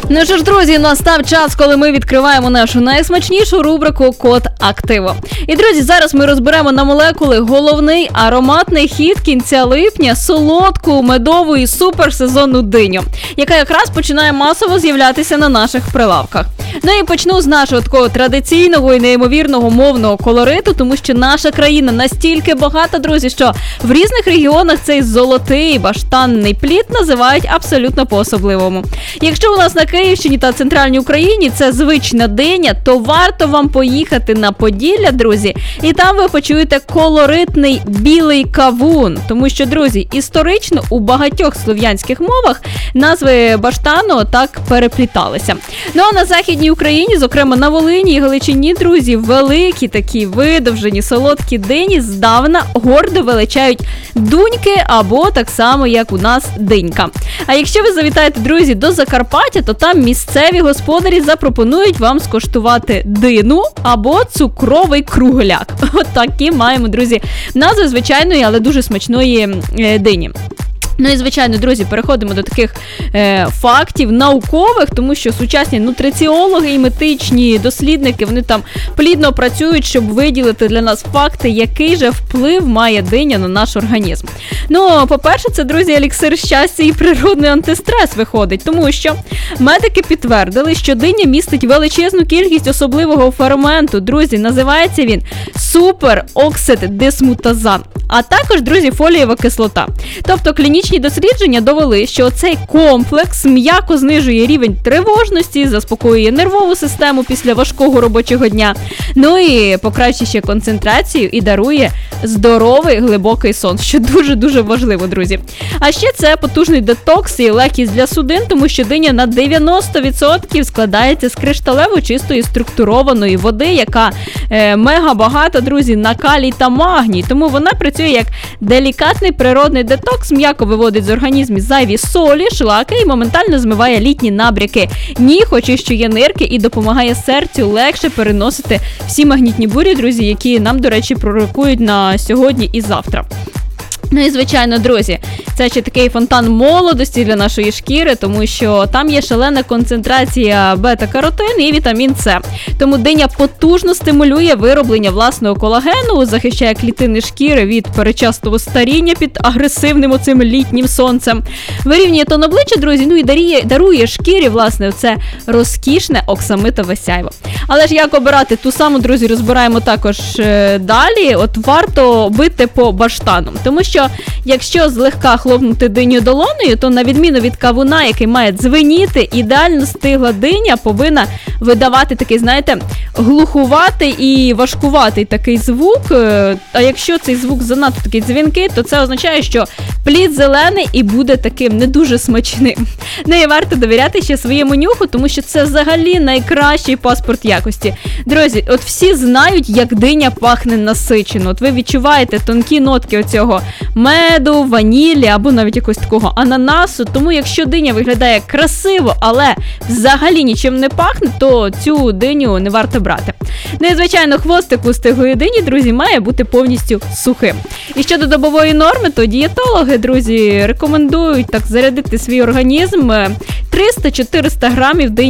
Ну що ж, друзі, настав час, коли ми відкриваємо нашу найсмачнішу рубрику «Код активу». І, друзі, зараз ми розберемо на молекули головний ароматний хіт кінця липня – солодку, медову і суперсезонну диню, яка якраз починає масово з'являтися на наших прилавках. Ну і почну з нашого такого традиційного і неймовірного мовного колориту, тому що наша країна настільки багата, друзі, що в різних регіонах цей золотий баштанний плід називають абсолютно по-особливому. Якщо у нас на Київщині та центральній Україні це звична диня, то варто вам поїхати на Поділля, друзі, і там ви почуєте колоритний білий кавун. Тому що, друзі, історично у багатьох слов'янських мовах назви баштану так перепліталися. Ну а на Західній Україні, зокрема на Волині і Галичині, друзі, великі такі видовжені солодкі дині здавна гордо величають дуньки або так само, як у нас динька. А якщо ви завітаєте, друзі, до Закарпаття, то там місцеві господарі запропонують вам скуштувати дину або цукровий кругляк. От такі маємо, друзі, назви звичайної, але дуже смачної дині. Ну і, звичайно, друзі, переходимо до таких фактів наукових, тому що сучасні нутриціологи і медичні дослідники, вони там плідно працюють, щоб виділити для нас факти, який же вплив має диня на наш організм. Ну, по-перше, це, друзі, еліксир щастя і природний антистрес виходить, тому що медики підтвердили, що диня містить величезну кількість особливого ферменту. Друзі, називається він супероксидисмутазан, а також, друзі, фолієва кислота. Тобто клінічні дослідження довели, що цей комплекс м'яко знижує рівень тривожності, заспокоює нервову систему після важкого робочого дня, ну і покращує ще концентрацію і дарує здоровий глибокий сон, що дуже-дуже важливо, друзі. А ще це потужний детокс і легкість для судин, тому що диня на 90% складається з кришталево чистої структурованої води, яка мега багата, друзі, на калій та магній, тому вона працює як делікатний природний детокс, м'яко виводить з організму зайві солі, шлаки і моментально змиває літні набряки ніг, очищує нирки і допомагає серцю легше переносити всі магнітні бурі, друзі, які нам, до речі, пророкують на сьогодні і завтра. Ну і, звичайно, друзі, це ще такий фонтан молодості для нашої шкіри, тому що там є шалена концентрація бета-каротину і вітамін С. Тому диня потужно стимулює вироблення власного колагену, захищає клітини шкіри від передчасного старіння під агресивним оцим літнім сонцем, вирівнює тон обличчя, друзі, ну і дарує шкірі, власне, це розкішне оксамитове сяйво. Але ж як обирати ту саму, друзі, розбираємо також далі. От варто бити по баштану, тому що якщо злегка хлопнути диню долонею, то на відміну від кавуна, який має дзвеніти, ідеально стигла диня повинна видавати такий, знаєте, глухуватий і важкуватий такий звук. А якщо цей звук занадто такий дзвінкий, то це означає, що плід зелений і буде таким не дуже смачним. Ну і варто довіряти ще своєму нюху, тому що це взагалі найкращий паспорт якості. Друзі, от всі знають, як диня пахне насичено. От ви відчуваєте тонкі нотки оцього меду, ванілі або навіть якогось такого ананасу. Тому якщо диня виглядає красиво, але взагалі нічим не пахне, то цю диню не варто брати. Ну і, звичайно, хвостик у стиглої дині, друзі, має бути повністю сухим. І щодо добової норми, то дієтологи, друзі, рекомендують так зарядити свій організм 300-400 грамів дині